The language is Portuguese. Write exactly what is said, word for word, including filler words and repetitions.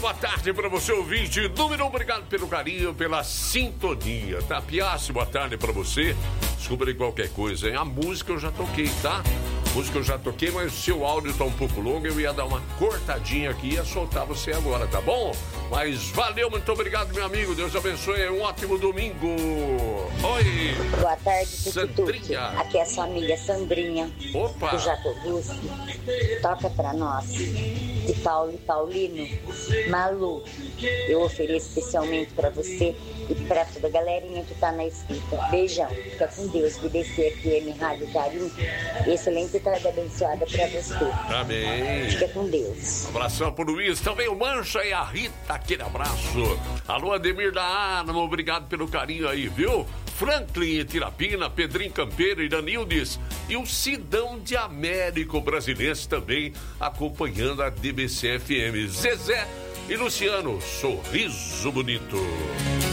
boa tarde para você, ouvinte. Número, obrigado pelo carinho, pela sintonia, tá? Piace, boa tarde para você. Desculpa qualquer coisa, hein? A música eu já toquei, tá? A música eu já toquei, mas o seu áudio tá um pouco longo, eu ia dar uma cortadinha aqui e ia soltar você agora, tá bom? Mas valeu, muito obrigado, meu amigo. Deus abençoe, um ótimo domingo. Oi! Boa tarde, Sandrinha. Aqui é a sua amiga Sandrinha. Opa! Do Jacobusco. Toca pra nós. De Paulo e Paulino. Malu, eu ofereço especialmente pra você e pra toda a galerinha que tá na escuta. Beijão. Fica com Deus. B D C F M Rádio Carinho. Excelente tarde abençoada pra você. Amém. Fica com Deus. Abração pro Luiz, também o Mancha e a Rita, aquele abraço. Alô, Ademir da Arma, obrigado pelo carinho aí, viu? Franklin Tirapina, Pedrinho Campeiro, Iranildes e o Sidão de Américo Brasilense também acompanhando a D B C F M. Zezé e Luciano, sorriso bonito.